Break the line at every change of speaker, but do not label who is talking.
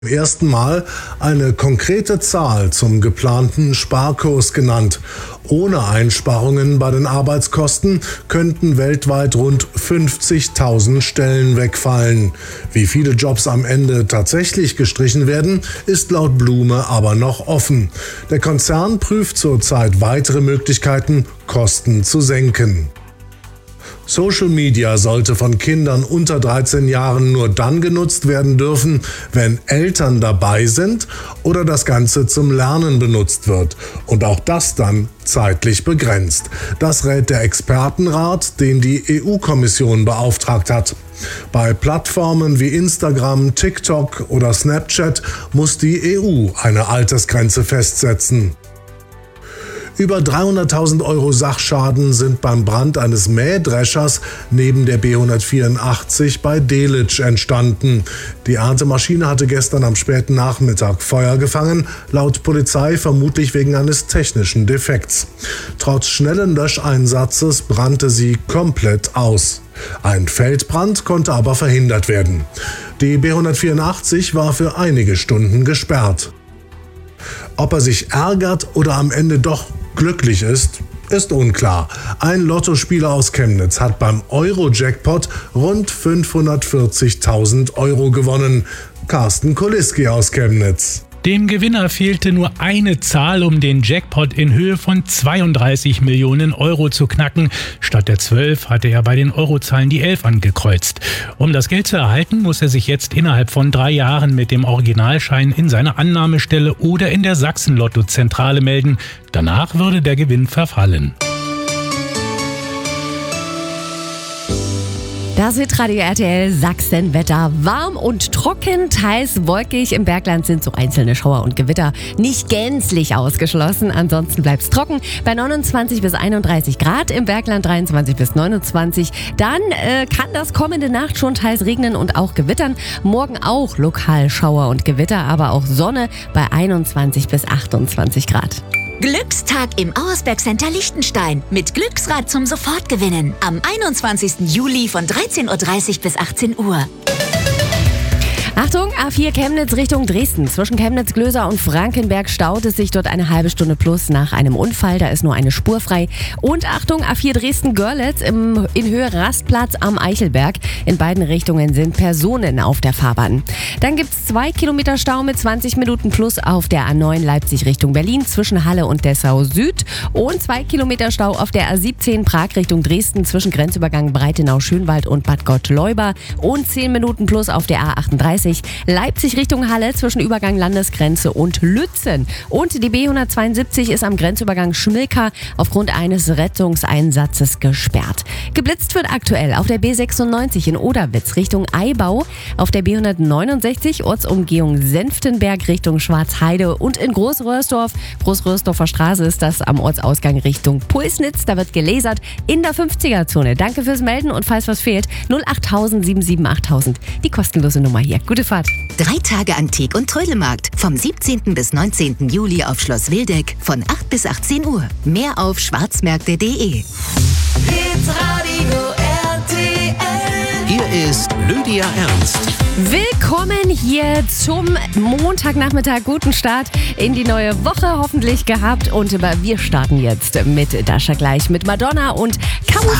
Zum ersten Mal eine konkrete Zahl zum geplanten Sparkurs genannt. Ohne Einsparungen bei den Arbeitskosten könnten weltweit rund 50.000 Stellen wegfallen. Wie viele Jobs am Ende tatsächlich gestrichen werden, ist laut Blume aber noch offen. Der Konzern prüft zurzeit weitere Möglichkeiten, Kosten zu senken. Social Media sollte von Kindern unter 13 Jahren nur dann genutzt werden dürfen, wenn Eltern dabei sind oder das Ganze zum Lernen benutzt wird. Und auch das dann zeitlich begrenzt. Das rät der Expertenrat, den die EU-Kommission beauftragt hat. Bei Plattformen wie Instagram, TikTok oder Snapchat muss die EU eine Altersgrenze festsetzen. Über 300.000 Euro Sachschaden sind beim Brand eines Mähdreschers neben der B184 bei Delitzsch entstanden. Die Erntemaschine hatte gestern am späten Nachmittag Feuer gefangen, laut Polizei vermutlich wegen eines technischen Defekts. Trotz schnellen Löscheinsatzes brannte sie komplett aus. Ein Feldbrand konnte aber verhindert werden. Die B184 war für einige Stunden gesperrt. Ob er sich ärgert oder am Ende doch glücklich ist unklar. Ein Lottospieler aus Chemnitz hat beim Euro-Jackpot rund 540.000 Euro gewonnen. Carsten Koliski aus Chemnitz.
Dem Gewinner fehlte nur eine Zahl, um den Jackpot in Höhe von 32 Millionen Euro zu knacken. Statt der 12 hatte er bei den Eurozahlen die 11 angekreuzt. Um das Geld zu erhalten, muss er sich jetzt innerhalb von 3 Jahren mit dem Originalschein in seiner Annahmestelle oder in der Sachsen-Lotto-Zentrale melden. Danach würde der Gewinn verfallen.
Das Hitradio RTL Sachsenwetter. Warm und trocken, teils wolkig. Im Bergland sind so einzelne Schauer und Gewitter nicht gänzlich ausgeschlossen. Ansonsten bleibt es trocken bei 29 bis 31 Grad. Im Bergland 23 bis 29. Dann kann das kommende Nacht schon teils regnen und auch gewittern. Morgen auch lokal Schauer und Gewitter, aber auch Sonne bei 21 bis 28 Grad.
Glückstag im Auersberg Center Liechtenstein mit Glücksrad zum Sofortgewinnen am 21. Juli von 13.30 Uhr bis 18 Uhr.
Achtung, A4 Chemnitz Richtung Dresden. Zwischen Chemnitz, Glöser und Frankenberg staut es sich dort eine halbe Stunde plus nach einem Unfall. Da ist nur eine Spur frei. Und Achtung, A4 Dresden-Görlitz in Höhe Rastplatz am Eichelberg. In beiden Richtungen sind Personen auf der Fahrbahn. Dann gibt es 2 Kilometer Stau mit 20 Minuten plus auf der A9 Leipzig Richtung Berlin zwischen Halle und Dessau Süd. Und 2 Kilometer Stau auf der A17 Prag Richtung Dresden zwischen Grenzübergang Breitenau-Schönwald und Bad Gottleuba. Und 10 Minuten plus auf der A38 Leipzig Richtung Halle zwischen Übergang Landesgrenze und Lützen. Und die B172 ist am Grenzübergang Schmilka aufgrund eines Rettungseinsatzes gesperrt. Geblitzt wird aktuell auf der B96 in Oderwitz Richtung Eibau, auf der B169 Ortsumgehung Senftenberg Richtung Schwarzheide und in Großröhrsdorfer Straße ist das am Ortsausgang Richtung Pulsnitz. Da wird gelasert in der 50er-Zone. Danke fürs Melden und falls was fehlt, 08000 77 8000. Die kostenlose Nummer hier. Gute Fahrt.
3 Tage Antik- und Trödelmarkt vom 17. bis 19. Juli auf Schloss Wildeck von 8 bis 18 Uhr. Mehr auf schwarzmärkte.de.
Hier ist Lydia Ernst.
Willkommen hier zum Montagnachmittag. Guten Start in die neue Woche hoffentlich gehabt. Und wir starten jetzt mit Dasha gleich mit Madonna und Camouflage.